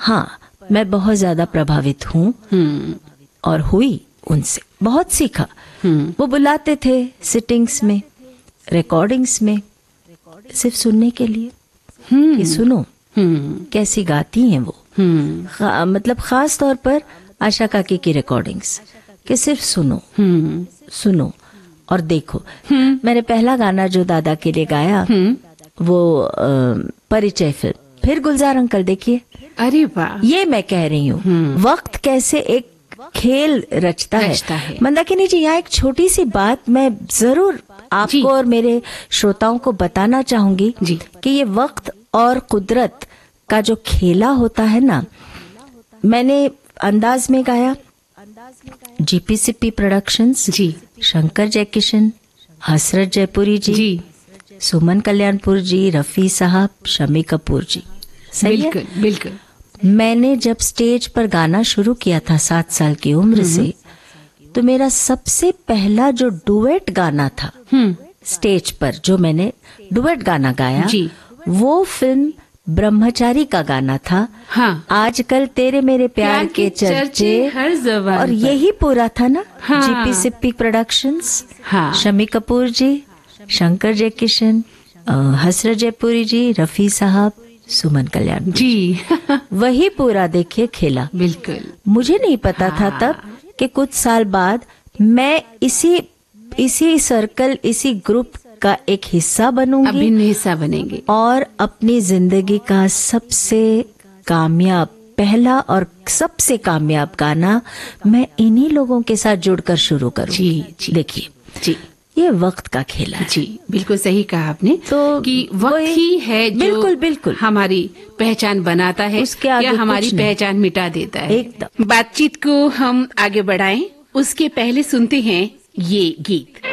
हाँ, मैं बहुत ज्यादा प्रभावित हूँ और हुई उनसे, बहुत सीखा। वो बुलाते थे सिटिंग्स में, रिकॉर्डिंग्स में, सिर्फ सुनने के लिए कि सुनो कैसी गाती हैं वो। मतलब खास तौर पर आशा काकी की रिकॉर्डिंग्स, कि सिर्फ सुनो और देखो। मैंने पहला गाना जो दादा के लिए गाया वो परिचय फिल्म, फिर गुलजार अंकल देखिए। अरे वाह, ये मैं कह रही हूँ वक्त कैसे एक खेल रचता है। मंदाकिनी जी, यहाँ एक छोटी सी बात मैं जरूर आपको और मेरे श्रोताओं को बताना चाहूंगी कि ये वक्त और कुदरत का जो खेला होता है ना, मैंने अंदाज में गाया, जीपीसीपी प्रोडक्शंस, शंकर जयकिशन, हसरत जयपुरी जी, सुमन कल्याणपुर जी, रफी साहब, शमी कपूर जी। सही है? बिल्कुल। मैंने जब स्टेज पर गाना शुरू किया था 7 साल की उम्र से, तो मेरा सबसे पहला जो डुएट गाना था स्टेज पर, जो मैंने डुएट गाना गाया, वो फिल्म ब्रह्मचारी का गाना था। हाँ। आजकल तेरे मेरे प्यार के चर्चे हर ज़बान और यही पूरा था ना। जीपीसीपी प्रोडक्शंस, शमी कपूर जी, शंकर जयकिशन, हसरत जयपुरी जी, रफी साहब, सुमन कल्याण जी। वही पूरा देखिए खेला। बिल्कुल। मुझे नहीं पता था तब कि कुछ साल बाद मैं इसी सर्कल, इसी ग्रुप का एक हिस्सा बनूंगी, अभिन्न हिस्सा बनेंगे, और अपनी जिंदगी का सबसे कामयाब, पहला और सबसे कामयाब गाना मैं इन्हीं लोगों के साथ जुड़कर शुरू करूंगी। जी। देखिए जी, ये वक्त का खेल है। जी, बिल्कुल सही कहा आपने। तो कि वक्त ही है जो बिल्कुल हमारी पहचान बनाता है, उसके आगे या हमारी पहचान मिटा देता है। एकदम। बातचीत को हम आगे बढ़ाएं, उसके पहले सुनते हैं ये गीत।